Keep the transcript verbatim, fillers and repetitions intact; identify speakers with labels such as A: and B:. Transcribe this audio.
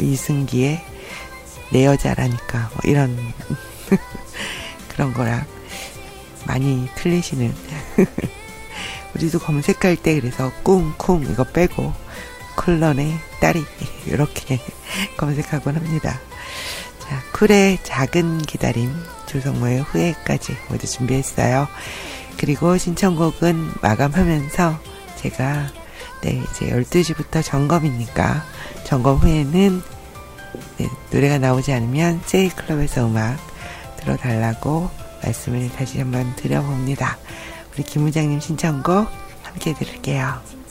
A: 이승기의 내 여자라니까 뭐 이런 그런 거랑 많이 틀리시는 우리도 검색할 때 그래서 꿍쿵 이거 빼고 쿨런의 딸이 이렇게 검색하곤 합니다. 자, 쿨의 작은 기다림, 조성모의 후회까지 모두 준비했어요. 그리고 신청곡은 마감하면서 제가 네, 이제 열두 시부터 점검이니까 점검 후에는 네, 노래가 나오지 않으면 제이클럽에서 음악 들어달라고 말씀을 다시 한번 드려봅니다. 우리 김 부장님 신청곡 함께 들을게요.